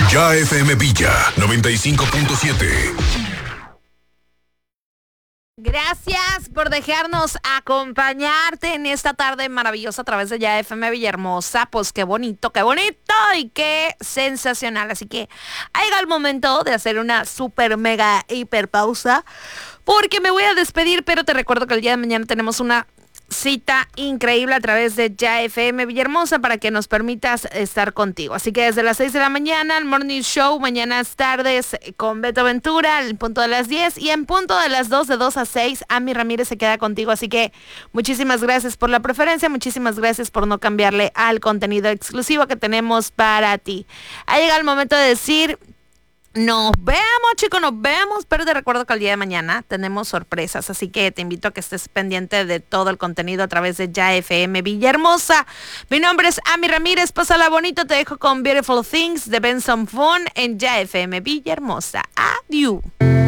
Ya FM Villa 95.7. Gracias por dejarnos acompañarte en esta tarde maravillosa a través de Ya FM Villahermosa. Pues qué bonito y qué sensacional. Así que ha llegado el momento de hacer una super mega hiper pausa porque me voy a despedir, pero te recuerdo que el día de mañana tenemos una cita increíble a través de Ya FM Villahermosa para que nos permitas estar contigo. Así que desde las 6 de la mañana, el Morning Show, mañanas tardes con Beto Ventura, al punto de las 10 y en punto de las 2, de 2 a 6, Ami Ramírez se queda contigo. Así que muchísimas gracias por la preferencia, muchísimas gracias por no cambiarle al contenido exclusivo que tenemos para ti. Ha llegado el momento de decir... Nos vemos, chicos, nos vemos, pero te recuerdo que el día de mañana tenemos sorpresas, así que te invito a que estés pendiente de todo el contenido a través de Ya FM Villahermosa. Mi nombre es Ami Ramírez, pásala bonito, te dejo con Beautiful Things de Benson Fun en Ya FM Villahermosa. Adiós.